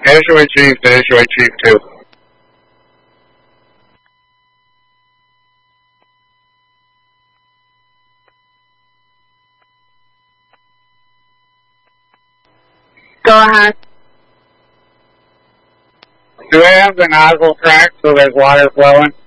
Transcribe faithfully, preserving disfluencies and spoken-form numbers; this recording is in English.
Issue Chief to Issue Chief two. Go ahead. Do they have the nozzle cracked so there's water flowing?